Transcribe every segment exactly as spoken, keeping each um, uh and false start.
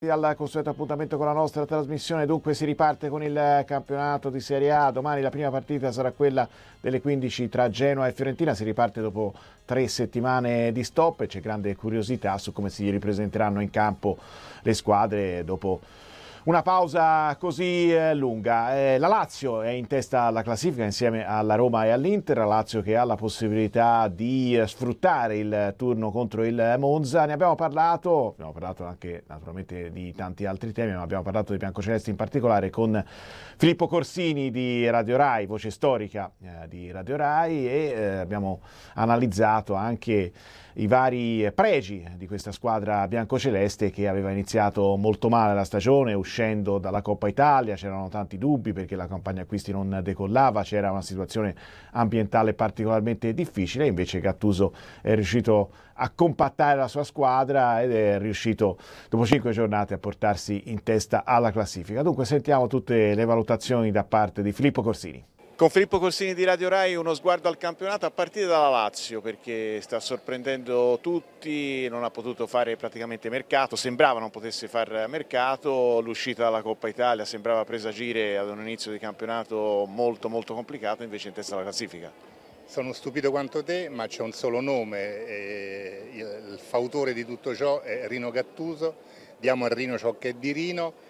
Al consueto appuntamento con la nostra trasmissione. Dunque si riparte con il campionato di Serie A. Domani la prima partita sarà quella delle quindici tra Genoa e Fiorentina. Si riparte dopo tre settimane di stop e c'è grande curiosità su come si ripresenteranno in campo le squadre dopo una pausa così eh, lunga. Eh, la Lazio è in testa alla classifica insieme alla Roma e all'Inter. La Lazio che ha la possibilità di eh, sfruttare il turno contro il Monza. Ne abbiamo parlato, abbiamo parlato anche naturalmente di tanti altri temi, ma abbiamo parlato di biancocelesti in particolare con Filippo Corsini di Radio Rai, voce storica eh, di Radio Rai, e eh, abbiamo analizzato anche i vari pregi di questa squadra biancoceleste che aveva iniziato molto male la stagione uscendo dalla Coppa Italia. C'erano tanti dubbi perché la campagna acquisti non decollava, c'era una situazione ambientale particolarmente difficile, invece Gattuso è riuscito a compattare la sua squadra ed è riuscito dopo cinque giornate a portarsi in testa alla classifica. Dunque sentiamo tutte le valutazioni da parte di Filippo Corsini. Con Filippo Corsini di Radio Rai uno sguardo al campionato a partire dalla Lazio, perché sta sorprendendo tutti, non ha potuto fare praticamente mercato, sembrava non potesse fare mercato, l'uscita dalla Coppa Italia sembrava presagire ad un inizio di campionato molto molto complicato, invece in testa alla classifica. Sono stupito quanto te, ma c'è un solo nome, e il fautore di tutto ciò è Rino Gattuso. Diamo a Rino ciò che è di Rino.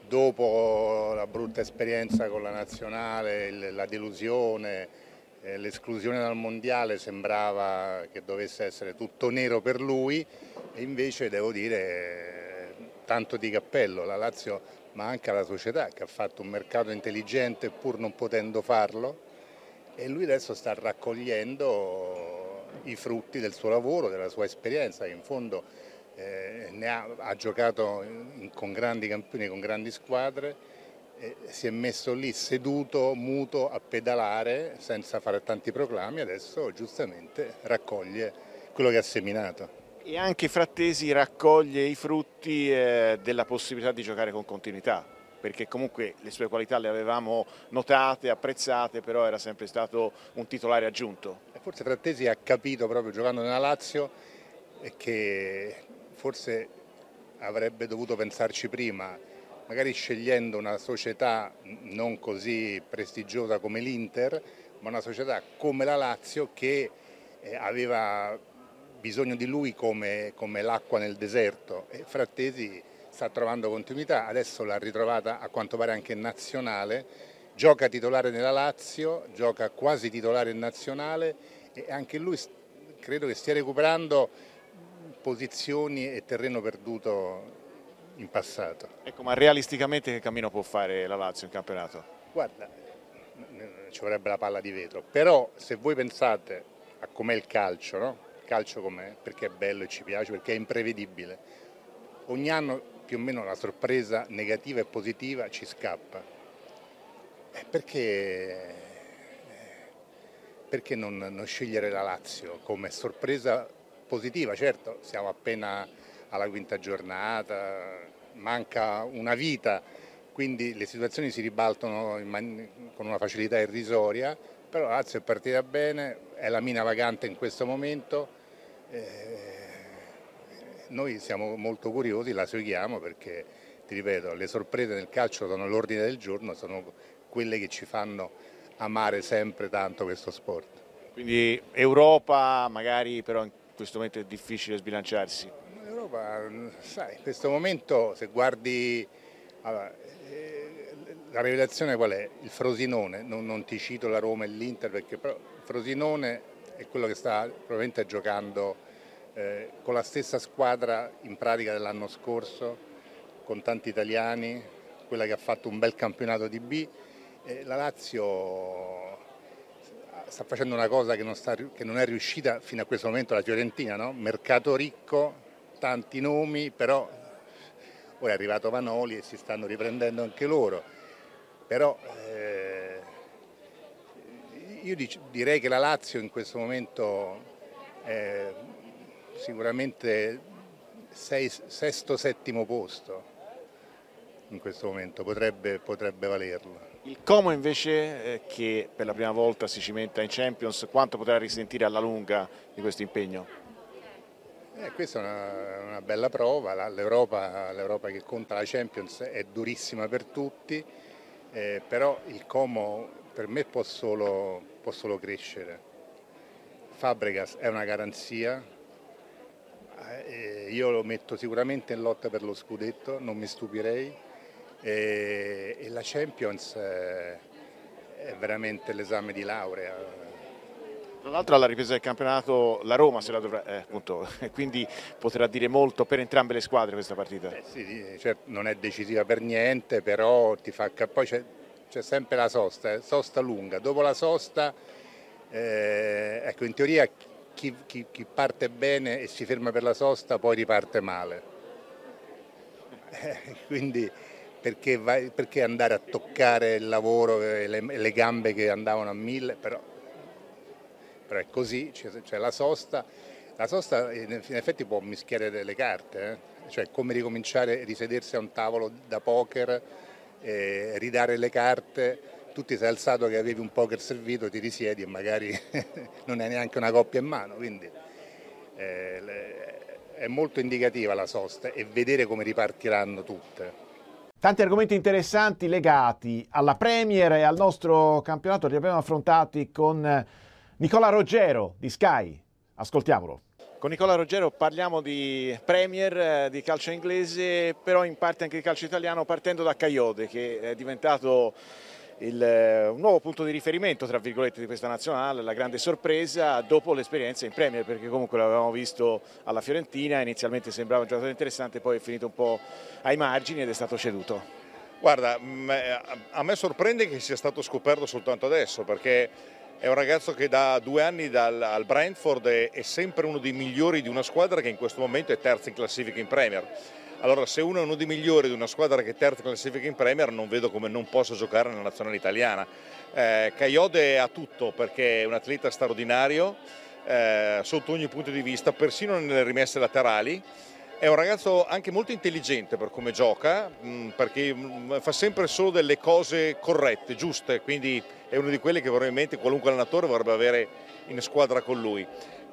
Dopo la brutta esperienza con la nazionale, la delusione, l'esclusione dal mondiale, sembrava che dovesse essere tutto nero per lui, e invece devo dire tanto di cappello la Lazio, ma anche la società, che ha fatto un mercato intelligente pur non potendo farlo, e lui adesso sta raccogliendo i frutti del suo lavoro, della sua esperienza, che in fondo Eh, ne ha, ha giocato in, con grandi campioni, con grandi squadre, eh, si è messo lì seduto, muto, a pedalare senza fare tanti proclami. Adesso giustamente raccoglie quello che ha seminato. E anche Frattesi raccoglie i frutti eh, della possibilità di giocare con continuità, perché comunque le sue qualità le avevamo notate, apprezzate, però era sempre stato un titolare aggiunto. E forse Frattesi ha capito proprio giocando nella Lazio che forse avrebbe dovuto pensarci prima, magari scegliendo una società non così prestigiosa come l'Inter, ma una società come la Lazio che aveva bisogno di lui come, come l'acqua nel deserto, e Frattesi sta trovando continuità, adesso l'ha ritrovata a quanto pare anche in nazionale, gioca titolare nella Lazio, gioca quasi titolare in nazionale, e anche lui credo che stia recuperando posizioni e terreno perduto in passato. Ecco, ma realisticamente che cammino può fare la Lazio in campionato? Guarda, ci vorrebbe la palla di vetro, però se voi pensate a com'è il calcio, no? Il calcio com'è, perché è bello e ci piace, perché è imprevedibile, ogni anno più o meno la sorpresa negativa e positiva ci scappa. Perché, perché non, non scegliere la Lazio come sorpresa positiva? Certo, siamo appena alla quinta giornata, manca una vita, quindi le situazioni si ribaltano in man- con una facilità irrisoria, però la Lazio è partita bene, è la mina vagante in questo momento, eh, noi siamo molto curiosi, la seguiamo perché, ti ripeto, le sorprese nel calcio sono l'ordine del giorno, sono quelle che ci fanno amare sempre tanto questo sport. Quindi Europa magari, però in questo momento è difficile sbilanciarsi. L'Europa, sai, in questo momento se guardi, allora, eh, la rivelazione qual è? Il Frosinone, non, non ti cito la Roma e l'Inter, perché però il Frosinone è quello che sta probabilmente giocando eh, con la stessa squadra in pratica dell'anno scorso, con tanti italiani, quella che ha fatto un bel campionato di B. Eh, la Lazio sta facendo una cosa che non, sta, che non è riuscita fino a questo momento la Fiorentina, no? Mercato ricco, tanti nomi, però ora è arrivato Vanoli e si stanno riprendendo anche loro. Però eh, io dic- direi che la Lazio in questo momento è sicuramente sei, sesto, settimo posto, in questo momento potrebbe, potrebbe valerlo. Il Como invece, eh, che per la prima volta si cimenta in Champions, quanto potrà risentire alla lunga di questo impegno? Eh, questa è una, una bella prova, l'Europa che conta la Champions è durissima per tutti, eh, però il Como per me può solo, può solo crescere. Fabregas è una garanzia, eh, io lo metto sicuramente in lotta per lo scudetto, non mi stupirei, eh, e la Champions eh, è veramente l'esame di laurea. Tra l'altro alla ripresa del campionato la Roma se la dovrà, eh, appunto, quindi potrà dire molto per entrambe le squadre questa partita. Eh sì, certo, non è decisiva per niente, però ti fa poi c'è sempre la sosta, eh, sosta lunga. Dopo la sosta, eh, ecco, in teoria chi, chi, chi parte bene e si ferma per la sosta poi riparte male. Eh, quindi perché, vai, perché andare a toccare il lavoro e le, le gambe che andavano a mille? Però, però è così, c'è la sosta, la sosta in effetti può mischiare delle carte, eh? Cioè come ricominciare a risedersi a un tavolo da poker, eh, ridare le carte, tu ti sei alzato che avevi un poker servito, ti risiedi e magari non hai neanche una coppia in mano, quindi eh, le, è molto indicativa la sosta e vedere come ripartiranno tutte. Tanti argomenti interessanti legati alla Premier e al nostro campionato li abbiamo affrontati con Nicola Roggero di Sky. Ascoltiamolo. Con Nicola Roggero parliamo di Premier, di calcio inglese, però in parte anche di calcio italiano, partendo da Kayode, che è diventato il, un nuovo punto di riferimento tra virgolette di questa nazionale, la grande sorpresa dopo l'esperienza in Premier, perché comunque l'avevamo visto alla Fiorentina, inizialmente sembrava un giocatore interessante, poi è finito un po' ai margini ed è stato ceduto. Guarda, a me sorprende che sia stato scoperto soltanto adesso, perché è un ragazzo che da due anni dal, al Brentford è, è sempre uno dei migliori di una squadra che in questo momento è terza in classifica in Premier. Allora, se uno è uno dei migliori di una squadra che è terza in classifica in Premier, non vedo come non possa giocare nella nazionale italiana. Eh, Kayode ha tutto, perché è un atleta straordinario eh, sotto ogni punto di vista, persino nelle rimesse laterali. È un ragazzo anche molto intelligente per come gioca, mh, perché mh, fa sempre solo delle cose corrette, giuste, quindi è uno di quelli che probabilmente qualunque allenatore vorrebbe avere in squadra con lui.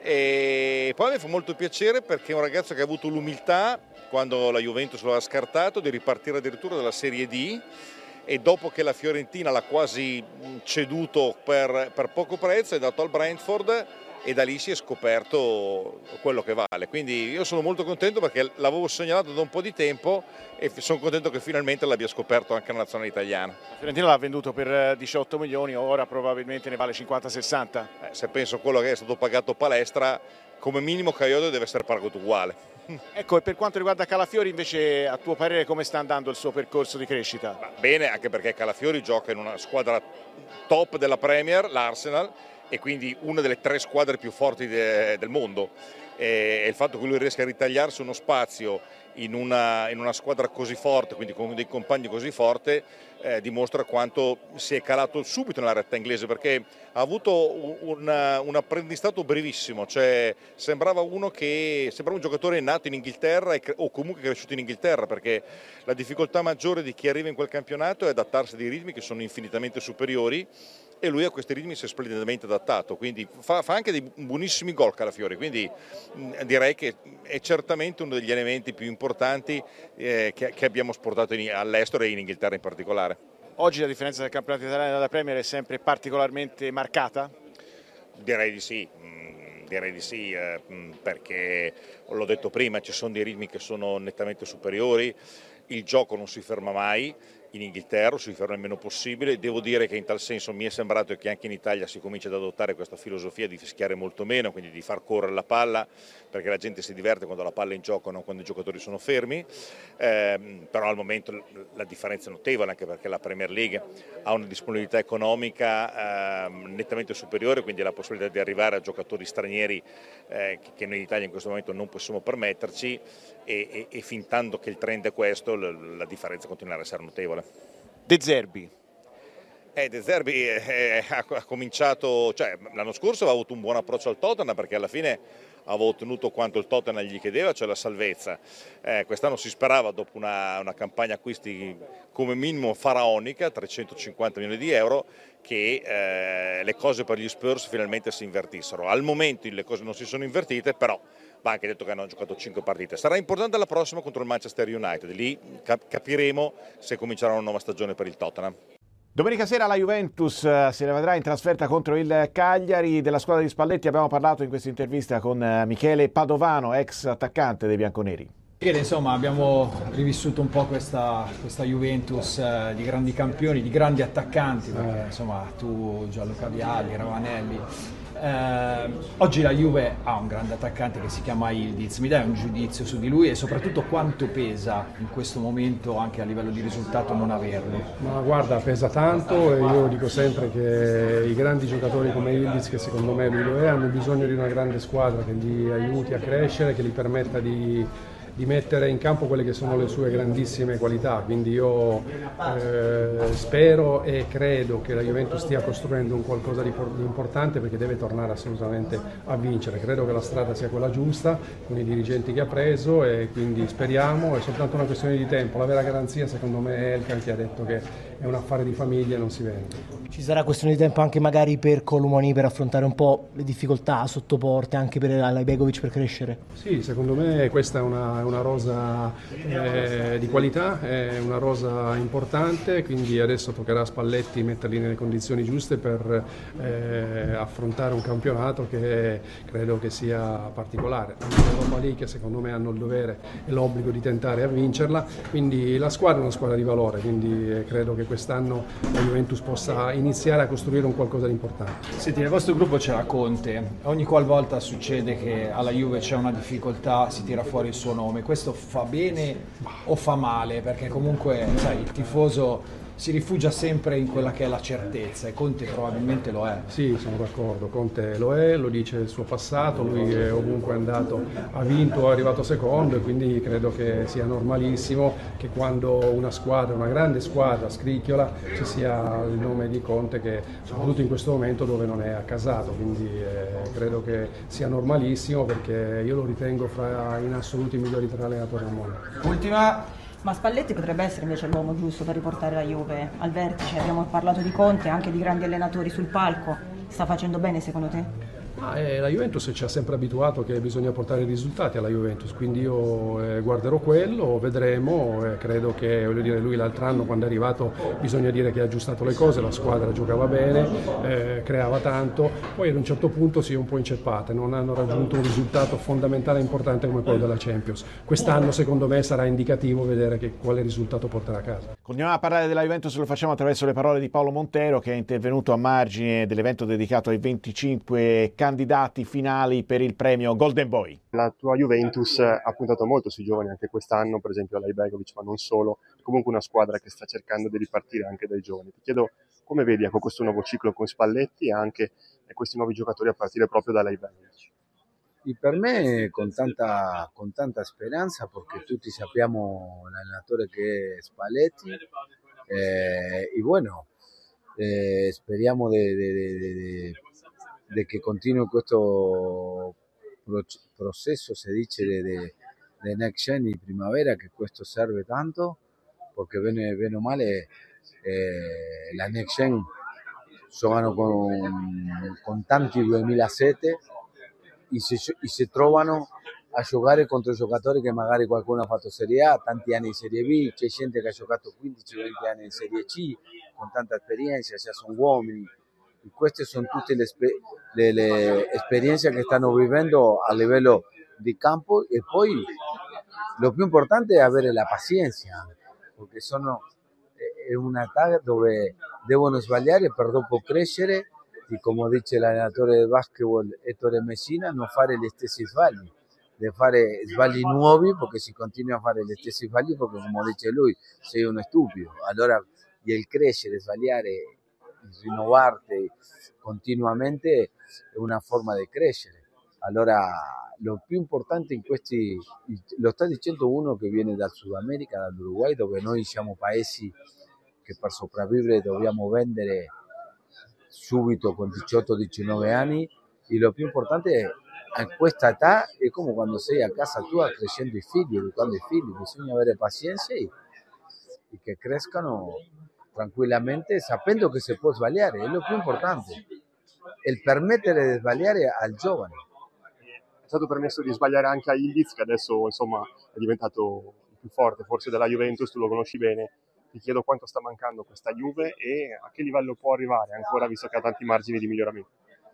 E poi mi fa molto piacere perché è un ragazzo che ha avuto l'umiltà, quando la Juventus lo ha scartato, di ripartire addirittura dalla Serie D, e dopo che la Fiorentina l'ha quasi ceduto per, per poco prezzo è andato al Brentford e da lì si è scoperto quello che vale. Quindi io sono molto contento perché l'avevo segnalato da un po' di tempo e sono contento che finalmente l'abbia scoperto anche la nazionale italiana. La Fiorentina l'ha venduto per diciotto milioni, ora probabilmente ne vale cinquanta sessanta. Eh, se penso a quello che è stato pagato Palestra, come minimo Kayode deve essere pagato uguale. Ecco, e per quanto riguarda Calafiori invece, a tuo parere come sta andando il suo percorso di crescita? Ma bene, anche perché Calafiori gioca in una squadra top della Premier, l'Arsenal, e quindi una delle tre squadre più forti de, del mondo, e, e il fatto che lui riesca a ritagliarsi uno spazio in una, in una squadra così forte, quindi con dei compagni così forti, eh, dimostra quanto si è calato subito nella retta inglese, perché ha avuto un, un, un apprendistato brevissimo, cioè sembrava uno che sembrava un giocatore nato in Inghilterra e, o comunque cresciuto in Inghilterra, perché la difficoltà maggiore di chi arriva in quel campionato è adattarsi a dei ritmi che sono infinitamente superiori, e lui a questi ritmi si è splendidamente adattato, quindi fa, fa anche dei buonissimi gol Calafiori, quindi mh, direi che è certamente uno degli elementi più importanti eh, che, che abbiamo esportato all'estero e in Inghilterra in particolare. Oggi la differenza del campionato italiano dalla Premier è sempre particolarmente marcata? Direi di sì, direi di sì, eh, perché l'ho detto prima, ci sono dei ritmi che sono nettamente superiori, il gioco non si ferma mai. In Inghilterra si ferma il meno possibile. Devo dire che in tal senso mi è sembrato che anche in Italia si comincia ad adottare questa filosofia di fischiare molto meno, quindi di far correre la palla, perché la gente si diverte quando la palla è in gioco, non quando i giocatori sono fermi, eh, però al momento la differenza è notevole, anche perché la Premier League ha una disponibilità economica eh, nettamente superiore, quindi la possibilità di arrivare a giocatori stranieri eh, che noi in Italia in questo momento non possiamo permetterci, e, e, e fin tanto che il trend è questo, la, la differenza continuerà a essere notevole. De Zerbi. Eh, De Zerbi eh, ha, ha cominciato, cioè l'anno scorso aveva avuto un buon approccio al Tottenham, perché alla fine aveva ottenuto quanto il Tottenham gli chiedeva, cioè la salvezza. Eh, quest'anno si sperava, dopo una, una campagna acquisti come minimo faraonica, trecentocinquanta milioni di euro, che eh, le cose per gli Spurs finalmente si invertissero. Al momento le cose non si sono invertite, però va anche detto che hanno giocato cinque partite. Sarà importante la prossima contro il Manchester United, lì cap- capiremo se comincerà una nuova stagione per il Tottenham. Domenica sera la Juventus uh, se ne vedrà in trasferta contro il Cagliari. Della squadra di Spalletti abbiamo parlato in questa intervista con uh, Michele Padovano, ex attaccante dei bianconeri. Insomma, abbiamo rivissuto un po' questa, questa Juventus eh, di grandi campioni, di grandi attaccanti, perché insomma tu, Gianluca Vialli, Ravanelli. Eh, oggi la Juve ha un grande attaccante che si chiama Yildiz. Mi dai un giudizio su di lui e soprattutto quanto pesa in questo momento anche a livello di risultato non averlo? Ma guarda, pesa tanto e io dico sempre che i grandi giocatori come Yildiz, che secondo me lui lo è, hanno bisogno di una grande squadra che gli aiuti a crescere, che gli permetta di di mettere in campo quelle che sono le sue grandissime qualità, quindi io eh, spero e credo che la Juventus stia costruendo un qualcosa di, di importante, perché deve tornare assolutamente a vincere. Credo che la strada sia quella giusta con i dirigenti che ha preso e quindi speriamo, è soltanto una questione di tempo. La vera garanzia secondo me è Elkan, che ha detto che è un affare di famiglia e non si vende. Ci sarà questione di tempo anche magari per Colomoni per affrontare un po' le difficoltà sotto porte, anche per Alajbegovic per crescere? Sì, secondo me questa è una, una rosa eh, di qualità, è una rosa importante, quindi adesso toccherà a Spalletti metterli nelle condizioni giuste per eh, affrontare un campionato che credo che sia particolare. L'Europa League secondo me hanno il dovere e l'obbligo di tentare a vincerla, quindi la squadra è una squadra di valore, quindi credo che quest'anno la Juventus possa iniziare a costruire un qualcosa di importante. Senti, nel vostro gruppo c'era Conte, ogni qualvolta succede che alla Juve c'è una difficoltà si tira fuori il suo nome. Questo fa bene o fa male? Perché comunque sai, il tifoso si rifugia sempre in quella che è la certezza e Conte probabilmente lo è. Sì, sono d'accordo, Conte lo è, lo dice il suo passato, lui è ovunque è andato, ha vinto, è arrivato secondo e quindi credo che sia normalissimo che quando una squadra, una grande squadra scricchiola ci sia il nome di Conte, che soprattutto in questo momento dove non è accasato, quindi eh, credo che sia normalissimo, perché io lo ritengo fra in assoluto i migliori tre allenatori al mondo. Ultima. Ma Spalletti potrebbe essere invece l'uomo giusto per riportare la Juve al vertice. Abbiamo parlato di Conte, anche di grandi allenatori sul palco. Sta facendo bene secondo te? Ah, eh, la Juventus ci ha sempre abituato che bisogna portare i risultati alla Juventus, quindi io eh, guarderò quello, vedremo, eh, credo che, voglio dire, lui l'altro anno quando è arrivato bisogna dire che ha aggiustato le cose, la squadra giocava bene, eh, creava tanto, poi ad un certo punto si è un po' inceppate, non hanno raggiunto un risultato fondamentale e importante come quello della Champions. Quest'anno secondo me sarà indicativo vedere che, quale risultato porterà a casa. Continuiamo a parlare della Juventus, lo facciamo attraverso le parole di Paolo Montero, che è intervenuto a margine dell'evento dedicato ai venticinque candidati finali per il premio Golden Boy. La tua Juventus ha puntato molto sui giovani anche quest'anno, per esempio Alajbegovic, ma non solo, comunque una squadra che sta cercando di ripartire anche dai giovani. Ti chiedo come vedi ecco, questo nuovo ciclo con Spalletti e anche questi nuovi giocatori a partire proprio da Alajbegovic. Y per me con tanta, con tanta speranza, porque tutti sappiamo l'allenatore che è Spalletti, eh, y bueno, eh, speriamo de, de, de, de, de que continúe questo proceso, se dice, de, de, de Next Gen y Primavera, que questo serve tanto, porque bene, bene o male eh, la Next Gen giocano con, con tanti duemilasette e si, e si trovano a giocare contro giocatori che magari qualcuno ha fatto Serie A, tanti anni in Serie B, c'è gente che ha giocato quindici venti anni in Serie C, con tanta esperienza, già sono uomini. E queste sono tutte le, le, le esperienze che stanno vivendo a livello di campo, e poi lo più importante è avere la pazienza, perché sono, è un'età dove devono sbagliare per dopo crescere, e come dice l'allenatore del basketball Ettore Messina, non fare gli stessi sbagli, di fare sbagli nuovi, perché si continua a fare gli stessi sbagli, perché come dice lui sei uno stupido. Allora il crescere, sbagliare, rinnovarti continuamente è una forma di crescere. Allora lo più importante in questi, lo sta dicendo uno che viene dal Sud America, dall'Uruguay, dove noi siamo paesi che per sopravvivere dobbiamo vendere subito con diciotto diciannove anni, e lo più importante è a questa età è come quando sei a casa tua crescendo i figli, educando i figli, bisogna avere pazienza e, e che crescano tranquillamente sapendo che si può sbagliare, è lo più importante, il permettere di sbagliare al giovane. stato permesso di sbagliare anche a Ildiz, che adesso insomma è diventato il più forte forse della Juventus, tu lo conosci bene. Ti chiedo quanto sta mancando questa Juve e a che livello può arrivare ancora, visto che ha tanti margini di miglioramento.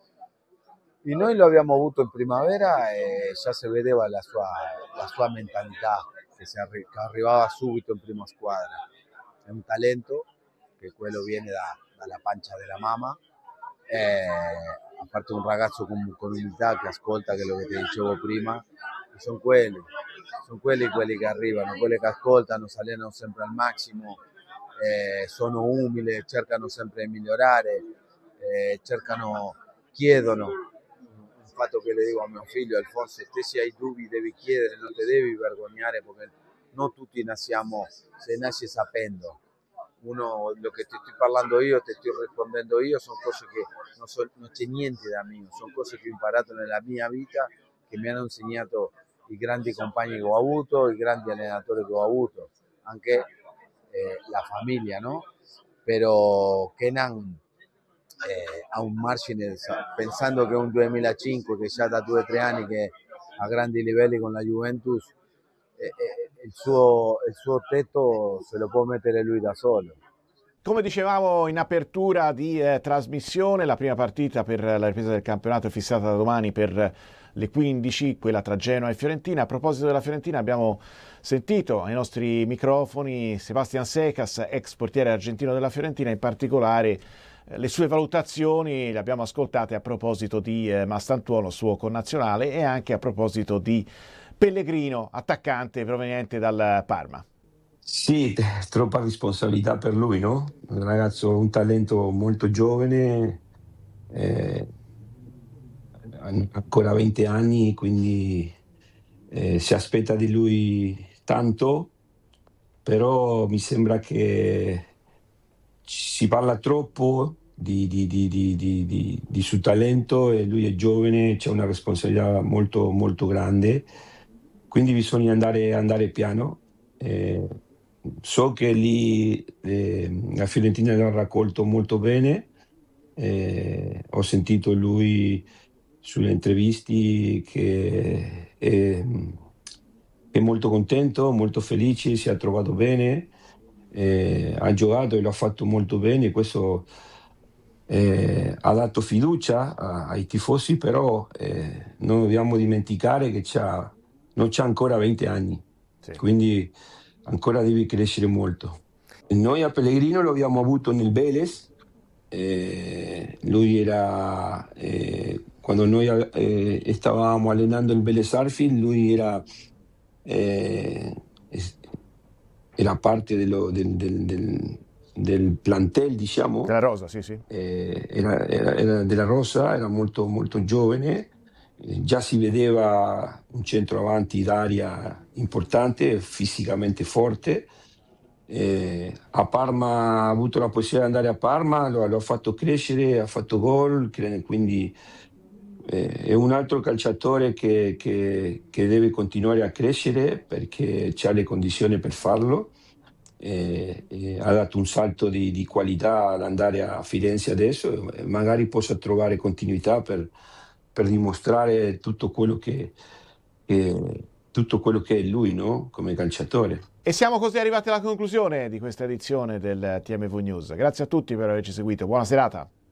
E noi lo abbiamo avuto in primavera e già si vedeva la sua, la sua mentalità, che, si arri- che arrivava subito in prima squadra. È un talento, che quello viene da, dalla pancia della mamma, eh, a parte un ragazzo con, con umiltà che ascolta, che è lo che ti dicevo prima, e sono quelli, sono quelli quelli che arrivano, quelli che ascoltano, si allenano sempre al massimo, eh, sono umili, cercano sempre di migliorare, eh, cercano, chiedono. Il fatto che le dico a mio figlio, Alfonso, se se hai dubbi devi chiedere, non ti devi vergognare, perché non tutti nasciamo, se nasci sapendo. Uno, lo che ti sto parlando io, ti sto rispondendo io, sono cose che non, so, non c'è niente da mio, sono cose che ho imparato nella mia vita, che mi hanno insegnato i grandi compagni che ho avuto, i grandi allenatori che ho avuto, anche eh, la famiglia, no? Però Kenan eh, ha un margine, pensando che è un duemilacinque, che già da due o tre anni che a grandi livelli con la Juventus, eh, eh, il, suo, il suo tetto se lo può mettere lui da solo. Come dicevamo in apertura di eh, trasmissione, la prima partita per la ripresa del campionato è fissata da domani per le quindici, quella tra Genoa e Fiorentina. A proposito della Fiorentina, abbiamo sentito ai nostri microfoni Sebastián Secas, ex portiere argentino della Fiorentina, in particolare eh, le sue valutazioni le abbiamo ascoltate a proposito di eh, Mastantuono, suo connazionale, e anche a proposito di Pellegrino, attaccante proveniente dal Parma. Sì, troppa responsabilità per lui, no? Un ragazzo, un talento molto giovane, eh, ancora venti anni, quindi eh, si aspetta di lui tanto, però mi sembra che si parla troppo di, di, di, di, di, di, di suo talento, e lui è giovane, c'è una responsabilità molto, molto grande, quindi bisogna andare, andare piano. Eh, so che lì eh, la Fiorentina l'ha raccolto molto bene, eh, ho sentito lui sulle interviste che è, è molto contento, molto felice, si è trovato bene, eh, ha giocato e lo ha fatto molto bene, questo eh, ha dato fiducia a, ai tifosi, però eh, non dobbiamo dimenticare che c'ha, non c'ha ancora venti anni, sì. Quindi ancora deve crescere molto. Noi a Pellegrino lo abbiamo avuto nel Vélez, eh, lui era, eh, quando noi eh, stavamo allenando il Vélez Sarsfield, lui era, eh, era parte dello, del, del, del, del plantel, diciamo. Della Rosa, sì, sì. Eh, era, era, era della Rosa, era molto, molto giovane. Già si vedeva un centroavanti d'aria importante, fisicamente forte. Eh, a Parma ha avuto la possibilità di andare a Parma, lo, lo ha fatto crescere, ha fatto gol, quindi eh, è un altro calciatore che, che, che deve continuare a crescere perché ha le condizioni per farlo. Eh, eh, ha dato un salto di, di qualità ad andare a Firenze adesso, e magari possa trovare continuità per per dimostrare tutto quello che, che, tutto quello che è lui, no? Come calciatore. E siamo così arrivati alla conclusione di questa edizione del T M V News. Grazie a tutti per averci seguito, buona serata.